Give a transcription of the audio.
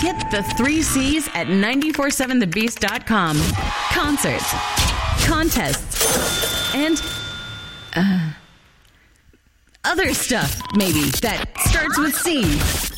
Get the 3 C's at 947thebeast.com. Concerts, contests, and other stuff, maybe, that starts with C.